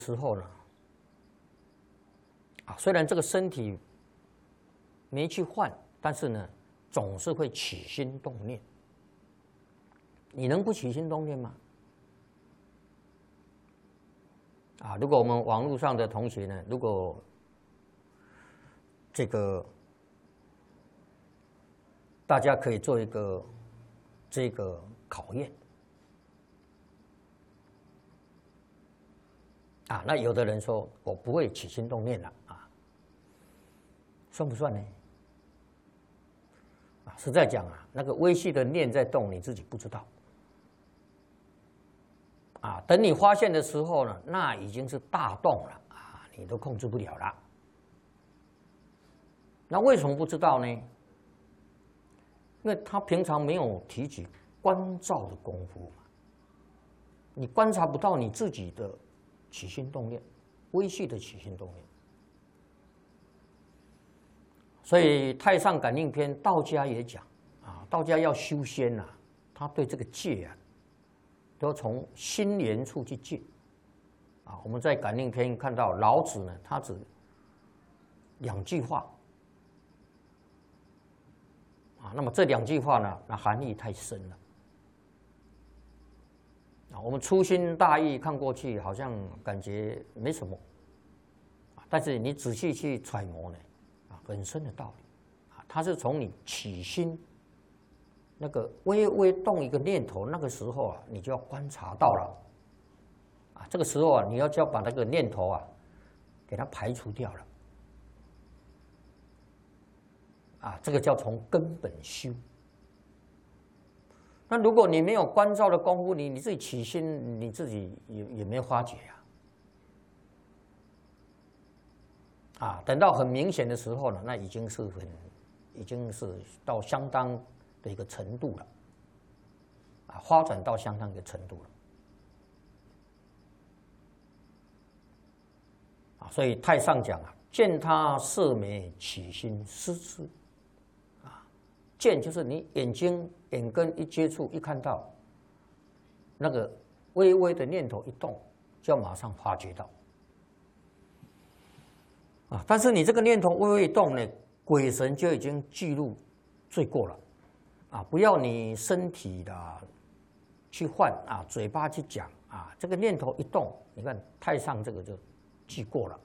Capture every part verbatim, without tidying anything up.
时候呢，啊，虽然这个身体没去换，但是呢，总是会起心动念。你能不起心动念吗？啊，如果我们网络上的同学呢，如果这个大家可以做一个这个考验。啊，那有的人说我不会起心动念了啊，算不算呢？啊，实在讲啊，那个微细的念在动，你自己不知道。啊，等你发现的时候呢，那已经是大动了啊，你都控制不了了。那为什么不知道呢？因为他平常没有提起观照的功夫嘛，你观察不到你自己的起心动念，微细的起心动念。所以《太上感应篇》道家也讲啊，道家要修仙呐、啊，他对这个戒啊，都从心源处去戒。啊，我们在《感应篇》看到老子呢，他只两句话。啊，那么这两句话呢，那含义太深了。啊，我们粗心大意看过去，好像感觉没什么，但是你仔细去揣摩呢，啊，很深的道理。啊，它是从你起心那个微微动一个念头，那个时候啊，你就要观察到了。啊，这个时候啊，你要就要把那个念头啊，给它排除掉了。啊，这个叫从根本修。那如果你没有观照的功夫，你你自己起心，你自己也也没发觉呀。啊，等到很明显的时候呢，那已经是很，已经是到相当的一个程度了。啊，发展到相当一个程度了。啊，所以太上讲啊，见他色美，起心思之。见就是你眼睛眼根一接触一看到，那个微微的念头一动，就要马上发觉到。啊，但是你这个念头微微一动呢，鬼神就已经记录罪过了。啊，不要你身体的去换啊，嘴巴去讲啊，这个念头一动，你看太上这个就记过了。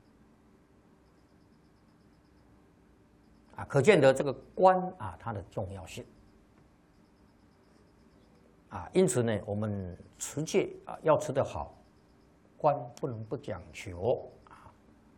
啊，可见得这个观啊，它的重要性。啊，因此呢，我们持戒啊要持得好，观不能不讲求啊。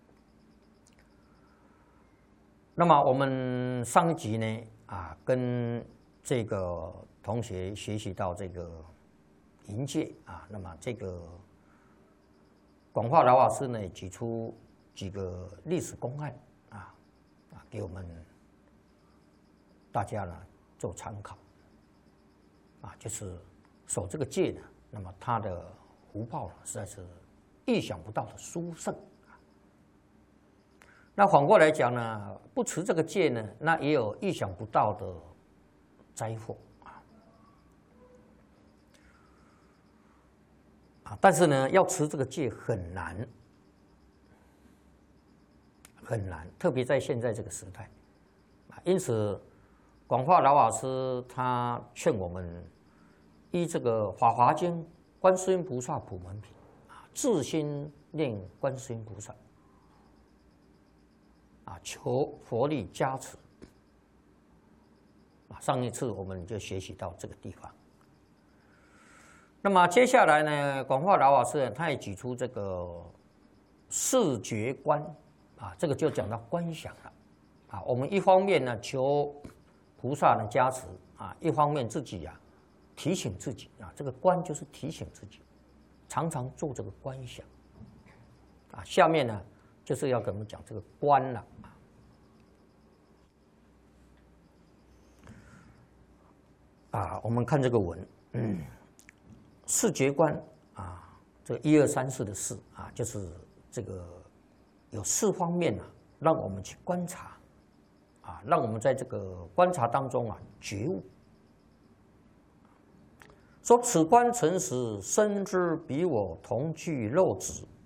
那么我们上一集呢啊，跟这个同学学习到这个淫戒啊，那么这个广化老法师呢举出几个历史公案啊啊，给我们大家呢做参考啊，就是守这个戒呢，那么他的福报呢实在是意想不到的殊胜啊。那反过来讲呢，不持这个戒呢，那也有意想不到的灾祸啊。啊，但是呢，要持这个戒很难，很难，特别在现在这个时代啊，因此。广化老法师他劝我们依这个《法华经》观世音菩萨普门品啊，自心念观世音菩萨啊，求佛力加持啊。上一次我们就学习到这个地方。那么接下来呢，广化老法师他也举出这个视觉观啊，这个就讲到观想了啊。我们一方面呢求菩萨的加持啊，一方面自己啊提醒自己啊，这个观就是提醒自己，常常做这个观想啊。下面呢就是要跟我们讲这个观了啊。我们看这个文，嗯，视觉观啊，这个一二三四的四啊，就是这个有四方面啊，让我们去观察。啊，让我们在这个观察当中啊觉悟。说此观诚实，深知彼我同具肉质，